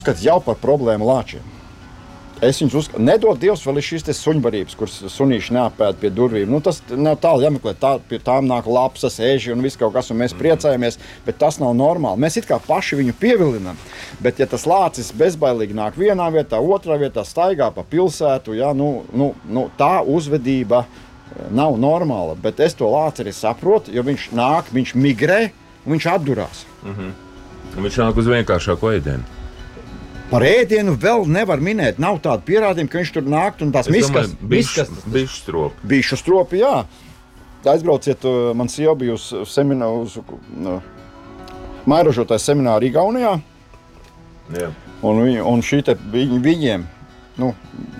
Kad jau par problēmu lāčiem. Es viņus uzskatu, nedod Dievs vēl ir šīs suņbarības, kuras sunīši neapēd pie durvīm. Nu, tas nav tālu jāmeklē, pie tām nāk lapsas, eži un viss kaut kas, un mēs priecājamies, bet tas nav normāli. Mēs it kā paši viņu pievilinam, bet ja tas lācis bezbailīgi nāk vienā vietā, otrā vietā, staigā pa pilsētu, ja, tā uzvedība nav normāla. Bet es to lāci arī saprotu, jo viņš nāk, viņš migrē un viņš atdurās. Un viņš nāk uz vienkāršāko ēdienu. Par ēdienu vēl nevar minēt. Nav tāda pierādījuma, ka viņš tur nāktu un tās miskas. Bišu stropi. Bišu stropi, jā. Aizbrauciet, man sieva bija uz semināru, mairažotāju semināru Igaunijā. Jā. Un šī te viņiem,